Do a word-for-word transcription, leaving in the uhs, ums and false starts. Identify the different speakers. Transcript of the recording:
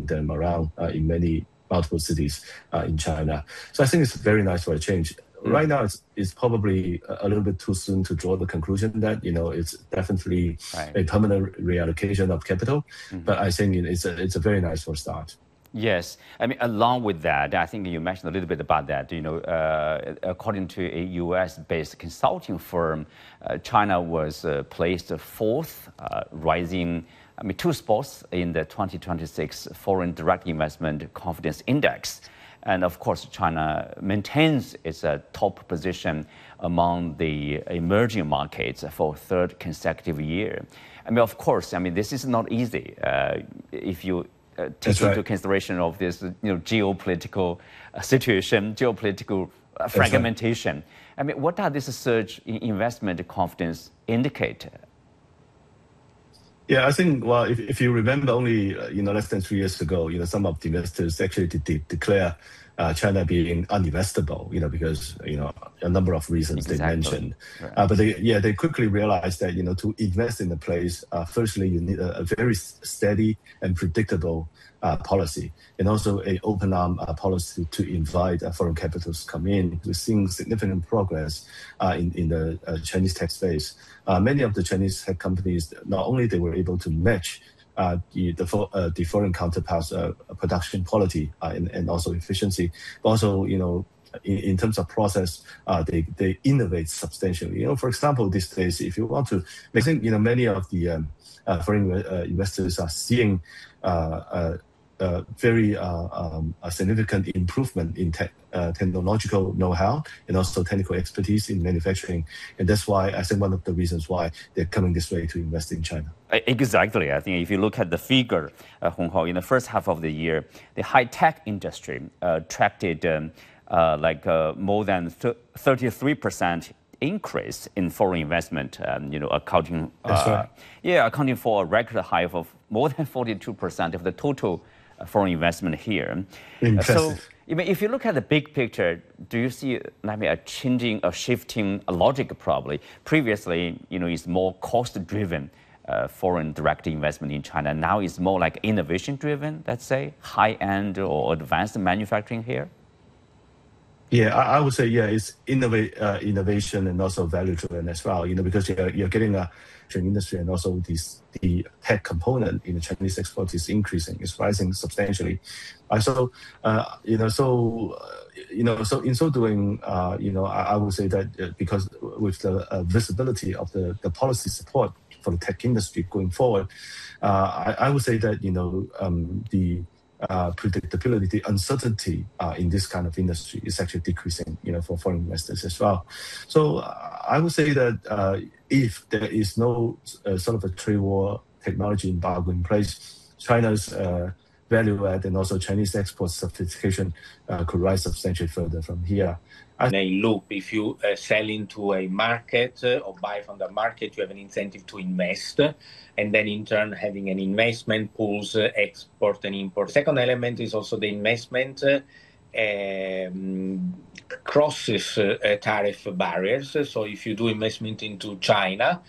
Speaker 1: establishing them around uh, in many multiple cities uh, in China. So I think it's very nice for a change. Mm. Right now, it's, it's probably a little bit too soon to draw the conclusion that, you know, it's definitely right. a permanent reallocation of capital. Mm-hmm. But I think it's a, it's a very nice first start.
Speaker 2: Yes, I mean, along with that, I think you mentioned a little bit about that. You know, uh, according to a U S-based consulting firm, uh, China was uh, placed fourth, uh, rising, I mean, two spots in the twenty twenty-six Foreign Direct Investment Confidence Index. And of course, China maintains its uh, top position among the emerging markets for a third consecutive year. I mean, of course, I mean, this is not easy. Uh, if you Uh, take into right. consideration of this, you know, geopolitical uh, situation, geopolitical uh, fragmentation. Right. I mean, what does this surge in investment confidence indicate?
Speaker 1: Yeah, I think, well, if, if you remember only, uh, you know, less than three years ago, you know, some of the investors actually did, did declare uh, China being uninvestable, you know, because, you know, a number of reasons exactly. they mentioned. Right. Uh, but they, yeah, they quickly realized that, you know, to invest in a place, uh, firstly, you need a, a very steady and predictable uh, policy, and also a open arm uh, policy to invite uh, foreign capitals to come in. We're seeing significant progress uh, in, in the uh, Chinese tech space. Uh, many of the Chinese tech companies, not only they were able to match Uh, the the, uh, the foreign counterparts' uh, production quality uh, and, and also efficiency, but also, you know, in, in terms of process, uh, they they innovate substantially. You know, for example, these days, if you want to, I think, you know, many of the um, uh, foreign uh, investors are seeing uh, uh, uh, very uh, um, a significant improvement in tech, uh, technological know-how and also technical expertise in manufacturing. And that's why I think one of the reasons why they're coming this way to invest in China.
Speaker 2: Exactly. I think if you look at the figure, uh, Hong Hao, in the first half of the year, the high-tech industry uh, attracted um, uh, like uh, more than thirty-three percent increase in foreign investment, um, you know, accounting, uh, right. yeah, accounting for a record high of more than forty-two percent of the total foreign investment here.
Speaker 1: Impressive.
Speaker 2: So, I mean, if you look at the big picture, do you see I mean, a changing, a shifting logic probably? Previously, you know, it's more cost-driven uh, foreign direct investment in China. Now it's more like innovation-driven, let's say, high-end or advanced manufacturing here?
Speaker 1: Yeah, I, I would say, yeah, it's innovate, uh, innovation and also value-driven as well, you know, because you're, you're getting a industry and also this, the tech component in the Chinese export is increasing, it's rising substantially. Uh, so, uh, you know, so, uh, you know, so in so doing, uh, you know, I, I would say that uh, because with the uh, visibility of the, the policy support for the tech industry going forward, uh, I, I would say that, you know, um, the Uh, predictability, the uncertainty uh, in this kind of industry is actually decreasing, you know, for foreign investors as well. So uh, I would say that uh, if there is no uh, sort of a trade war technology embargo in place, China's uh, value add and also Chinese export sophistication uh, could rise substantially further from here.
Speaker 3: In a loop, if you uh, sell into a market uh, or buy from the market, you have an incentive to invest, and then in turn having an investment pools uh, export and import. Second element is also the investment uh, um, crosses uh, tariff barriers. So if you do investment into China,